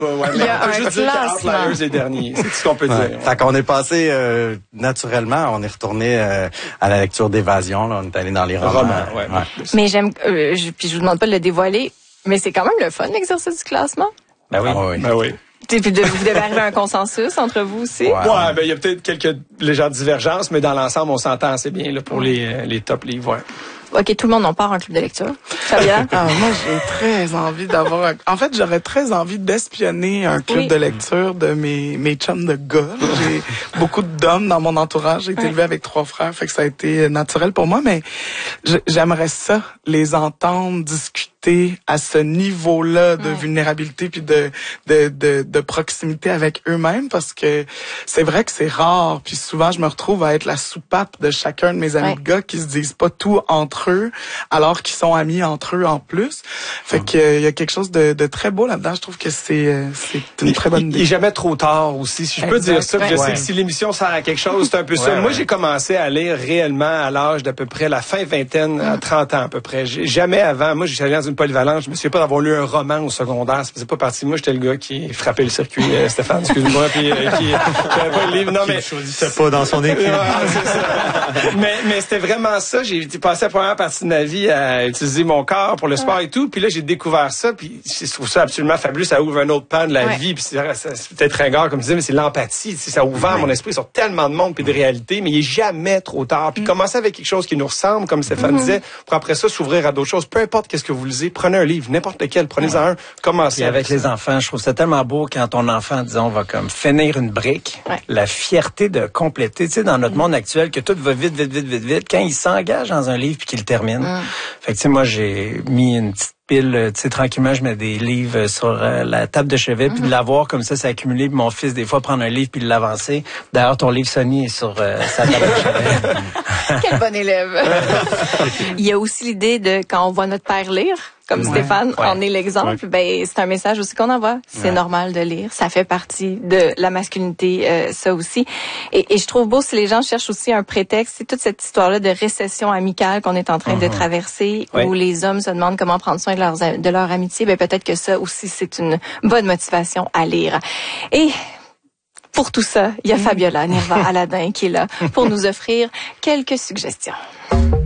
Ouais, il y a un juste dire que Outliers est dernier. C'est tout ce qu'on peut dire. Fait qu'on est passé naturellement, on est retourné à la lecture d'Évasion. Là, on est allé dans les romans. Ouais. Mais j'aime, puis je vous demande pas de le dévoiler, mais c'est quand même le fun l'exercice du classement. Ben oui. Ben oui. Puis vous devez arriver à un consensus entre vous aussi. Ouais, ben il y a peut-être quelques légères divergences, mais dans l'ensemble, on s'entend assez bien là pour les top livres. Ouais. OK, tout le monde en part un club de lecture. Fabien? Moi, j'ai très envie d'avoir En fait, j'aurais très envie d'espionner un club de lecture de mes chums de gars. J'ai beaucoup d'hommes dans mon entourage. J'ai été élevé avec 3 frères, fait que ça a été naturel pour moi, mais j'aimerais ça, les entendre discuter à ce niveau-là de vulnérabilité puis de proximité avec eux-mêmes, parce que c'est vrai que c'est rare, puis souvent je me retrouve à être la soupape de chacun de mes amis de gars qui se disent pas tout entre eux alors qu'ils sont amis entre eux en plus. Fait que il y a quelque chose de très beau là-dedans. Je trouve que c'est une très bonne idée. Il est jamais trop tard aussi, si je peux dire ça. Je sais que si l'émission sert à quelque chose, c'est un peu ça. Moi, j'ai commencé à lire réellement à l'âge d'à peu près la fin vingtaine à 30 ans à peu près. Jamais avant. Moi, j'étais allé dans une polyvalence. Je me souviens pas d'avoir lu un roman au secondaire. Ça faisait pas partie de moi. J'étais le gars qui frappait le circuit, Stéphane, excuse-moi, puis qui j'avais pas le livre. Non, mais choisissait pas dans son équipe. C'est ça. Mais c'était vraiment ça. J'ai passé la première partie de ma vie à utiliser mon corps pour le sport et tout. Puis là, j'ai découvert ça. Puis je trouve ça absolument fabuleux. Ça ouvre un autre pan de la vie. Puis c'est peut-être ringard, comme tu disais, mais c'est l'empathie. Ça a ouvert mon esprit sur tellement de monde puis de réalité. Mais il est jamais trop tard. Puis commencer avec quelque chose qui nous ressemble, comme Stéphane disait, pour après ça s'ouvrir à d'autres choses. Peu importe qu'est-ce que vous lisez, prenez un livre, n'importe lequel, prenez-en un, commencez. Et avec les enfants, je trouve ça tellement beau quand ton enfant, disons, va comme finir une brique, la fierté de compléter, tu sais, dans notre monde actuel, que tout va vite, quand il s'engage dans un livre puis qu'il le termine. Fait que, tu sais, moi, j'ai mis une petite pile, tu sais, tranquillement, je mets des livres sur la table de chevet, puis de l'avoir comme ça, accumulé, puis mon fils, des fois, prendre un livre puis l'avancer. D'ailleurs, ton livre, Sonny, est sur sa table de chevet. Quel bon élève! Il y a aussi l'idée de, quand on voit notre père lire, comme Stéphane en est l'exemple, ben c'est un message aussi qu'on envoie. C'est normal de lire, ça fait partie de la masculinité, ça aussi. Et je trouve beau si les gens cherchent aussi un prétexte. C'est toute cette histoire-là de récession amicale qu'on est en train de traverser, où les hommes se demandent comment prendre soin de leur amitié. Ben peut-être que ça aussi c'est une bonne motivation à lire. Et pour tout ça, il y a Fabiola Nirva Aladin qui est là pour nous offrir quelques suggestions.